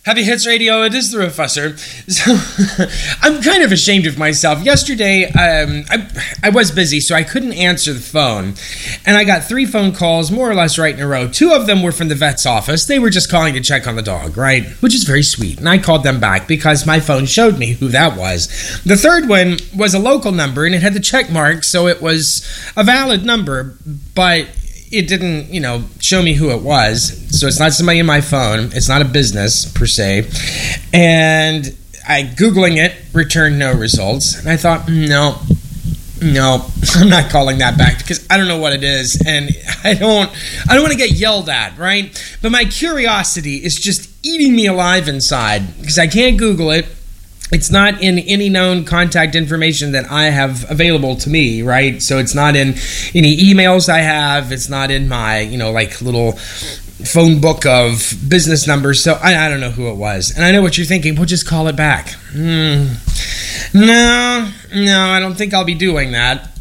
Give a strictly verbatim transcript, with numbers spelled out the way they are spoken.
Happy Hits Radio, it is the Professor. So, I'm kind of ashamed of myself. Yesterday, um, I, I was busy, so I couldn't answer the phone. And I got three phone calls, more or less right in a row. Two of them were from the vet's office. They were just calling to check on the dog, right? Which is very sweet. And I called them back because my phone showed me who that was. The third one was a local number, and it had the check mark, so it was a valid number, but it didn't, you know, show me who it was. So it's not somebody in my phone. It's not a business, per se. And I, Googling it, returned no results. And I thought, no, no, I'm not calling that back because I don't know what it is. And I don't, I don't want to get yelled at, right? But my curiosity is just eating me alive inside because I can't Google it. It's not in any known contact information that I have available to me, right? So it's not in any emails I have. It's not in my, you know, like little phone book of business numbers. So I, I don't know who it was. And I know what you're thinking. We'll just call it back. Hmm. No, no, I don't think I'll be doing that.